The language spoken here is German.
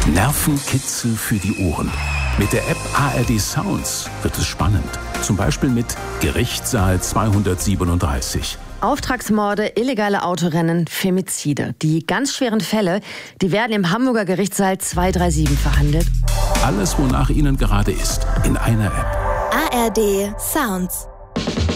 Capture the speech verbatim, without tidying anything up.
Nervenkitzel für die Ohren. Mit der App A R D Sounds wird es spannend. Zum Beispiel mit Gerichtssaal zweihundertsiebenunddreißig. Auftragsmorde, illegale Autorennen, Femizide. Die ganz schweren Fälle, die werden im Hamburger Gerichtssaal zweihundertsiebenunddreißig verhandelt. Alles, wonach Ihnen gerade ist, in einer App. A R D Sounds.